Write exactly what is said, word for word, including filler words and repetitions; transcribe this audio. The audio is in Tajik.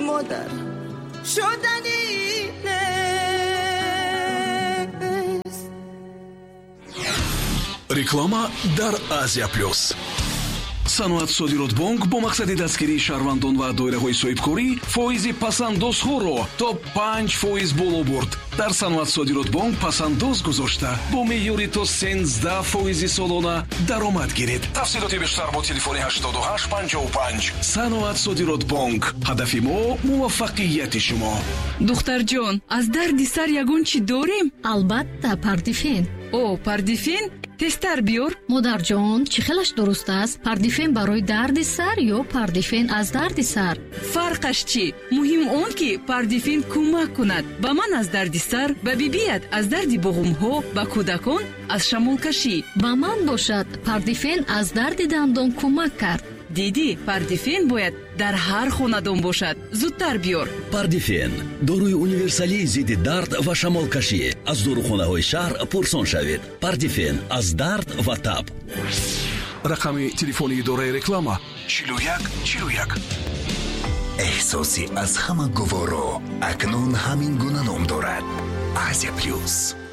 مادر شدنی نیست. реклама дар Азия плюс. саноат содирот бонк бо мақсади дастгирии шаҳрвандон ва доираҳои соҳибкорӣ фоизи пасандозҳоро то панҷ фоиз боло бурд. дар саноат содирот бонк пасандоз гузошта бо меъёри то сенздаҳ фоизи солона даромад гиред. тафсилоти бештар бо телефони ҳаштоду ҳашт панҷоҳу панҷ. саноат содирот бонк, ҳадафи мо муваффақияти шумо. духтарҷон, аз дарди сар ягон чӣ дорем? албатта, пардифен. о пардифен тестар биёр. модарҷон, чӣ хелаш дуруст аст? Пардифен барои дарди сар ё пардифен аз дарди сар? фарқаш чӣ? муҳим он ки пардифен кӯмак кунад ба ман аз дарди сар, ба бибият аз дарди буғумҳо, ба кӯдакон аз шамолкашӣ. ба ман бошад пардифен аз дарди дандон кӯмак кард. диди, пардифен бояд дар ҳар хонадон бошад. зудтар биёр. пардифен дорои универсалии зидди дард ва шамолкашӣ. аз дорухонаҳои шаҳр пурсон шавед. пардифен аз дард ва таб. рақами телефони идораи реклама чилу як чилу як. эҳсоси аз ҳама гуворо акнун ҳамин гуна ном дорад. Азия плюс.